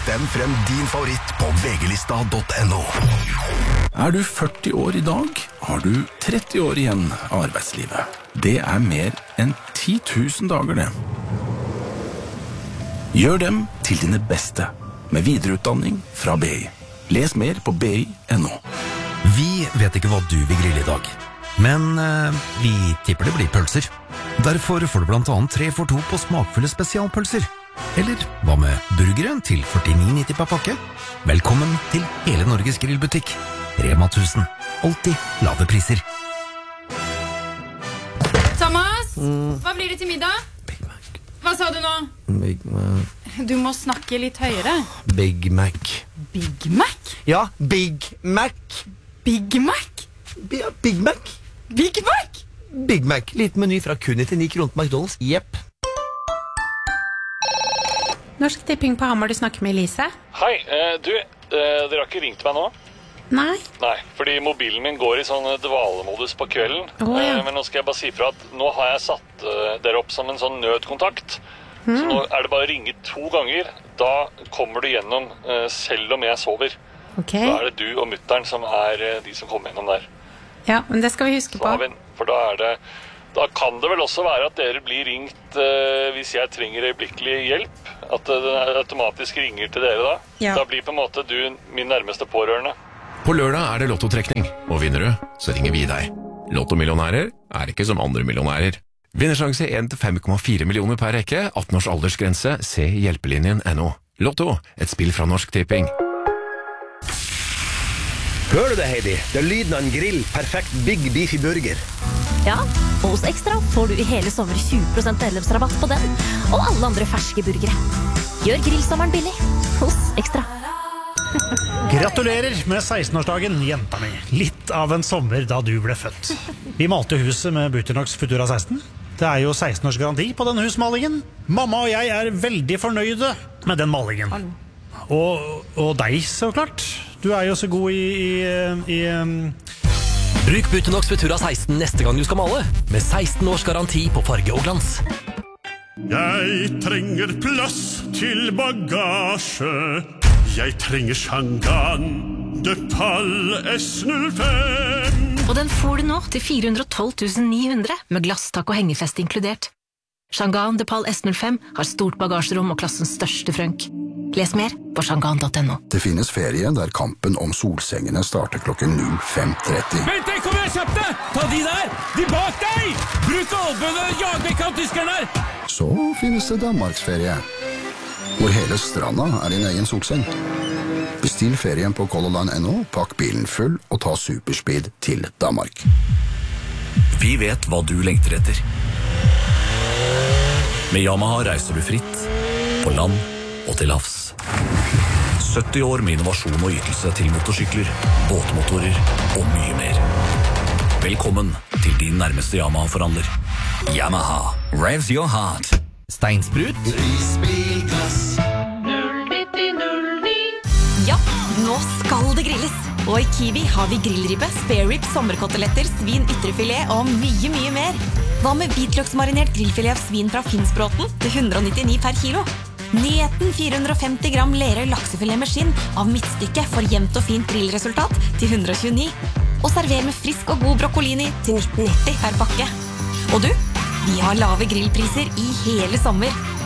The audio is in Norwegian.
Stem frem din favoritt på vglista.no. Du 40 år I dag, har du 30 år igjen av arbeidslivet. Det mer enn 10 000 dager, det. Gjør dem til dine beste, med videreutdanning fra BI. Les mer på bi.no. Vi vet ikke hva du vil grille I dag, men vi tipper det blir pølser. Derfor får du blant annet 3 for 2 på smakfulle spesialpølser. Eller hva med burgere til 49,90 per pakke? Velkommen til hele Norges grillbutikk. Rema 1000. Alltid lave priser. Thomas, hva blir det til middag? Big Mac. Hva sa du nå? Big Mac. Du må snakke litt høyere. Big Mac. Big Mac? Ja, Big Mac. Big Mac? Ja, Big Mac. Big Mac? Big Mac. Liten meny fra kun 99 kroner på McDonald's. Jepp. Norsk Tipping på Hamar, du snakker med Elise. Hei, dere har ikke ringt meg nå? Nei. Nei, fordi mobilen min går I sånn dvalemodus på kvelden. Ja. Men nå skal jeg bare si fra at nå har jeg satt dere opp som en sånn nødkontakt. Så nå det bare å ringe 2 ganger. Da kommer du gjennom selv om jeg sover. Ok. Da det du og mutteren som de som kommer gjennom der. Ja, men det skal vi huske på. For da kan det vel også være at dere blir ringt hvis jeg trenger øyeblikkelig hjelp. At den automatisk ringer til dere da. Ja. Da blir på en måte du min nærmeste pårørende. På lørdag det lottotrekning, og vinner du, så ringer vi deg. Lottomillionærer ikke som andre millionærer. Vinnersjanse 1 til 5,4 millioner per rekke, 18 års aldersgrense, se hjelpelinjen.no. Lotto, et spill fra Norsk Tipping. Hører du det, Heidi? Det lyden av en grill, perfekt Big Beefy burger. Ja, og hos Extra får du I hele sommer 20% medlemsrabatt på den, og alle andre ferske burgere. Gjør grillsommeren billig hos Extra. Gratulerer med 16-årsdagen, jenta mi. Litt av en sommer da du ble født. Vi malte huset med Buternox Futura 16. Det jo 16 års garanti på denne husmalingen. Mamma og jeg veldig fornøyde med den malingen. Og deg, så klart. Du jo så god i Bruk Buternox Futura 16 neste gang du skal male, med 16 års garanti på farge og glans. Jeg trenger plass til bagasje. Jeg trenger Shangan de Pal S05. Og den får du nå til 412 900 med glasstak og hengefest inkludert. Shangan de Pal S05 har stort bagasjerom og klassens største frønk. Les mer på shangan.no. Det finnes ferie der kampen om solsengene starter klokken 05:30. Vent deg, kom igjen, kjapt deg! Ta de der! De bak deg! Bruk albønene, jag vekk av tyskerne her! Så finnes det Danmarksferie, hvor hele stranda din egen solseng. Bestill ferien på colorline.no, pakk bilen full og ta superspeed til Danmark. Vi vet hva du lengter etter. Med Yamaha reiser du fritt, på land og til havs. 70 år med innovasjon og ytelse til motorsykler, båtmotorer og mye mer. Velkommen til din nærmeste Yamaha-forhandler. Yamaha, revs your heart. Steinsprut. Risbilglass. 09009. Ja, nå skal det grilles. Og I Kiwi har vi grillribbe, spare rib, sommerkoteletter, svin, ytrefilet og mye, mye mer. Hva med hvitløksmarinert grillfilet av svin fra Finnsbråten til 199 per kilo? Nyheten 450 gram Lerøy laksefilet med skinn av midtstykke for jevnt og fint grillresultat til 129. Og server med frisk og god broccolini til 1990 per pakke. Og du, vi har lave grillpriser I hele sommer.